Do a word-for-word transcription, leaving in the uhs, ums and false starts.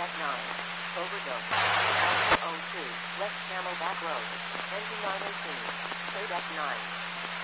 F nine. Overdose. Alpha oh two. West Camelback Road. Engine nine eighteen. Code F nine.